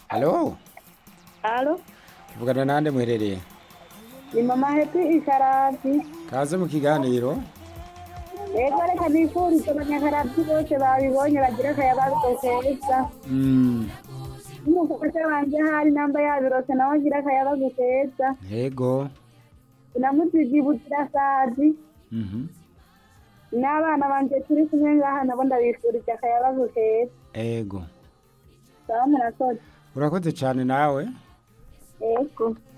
Halo, Alo, tuvugana nande muherereye? ni mama Happy Isharati. Kaze mu kiganiro. Ego reka nifurize abanyakarati bose babibonye bagira akayabagu keza. Mm, N'umufasha wanje hari namba yabirose nawe agira akayabagu keza. Yego. Namuzigibutira sazi. Mhm. N'abana banje turi kumwe ngaha nabo ndabifurije akayabagu keza. Ego. Sawa murakoze. Urakoze cyane nawe. Ego.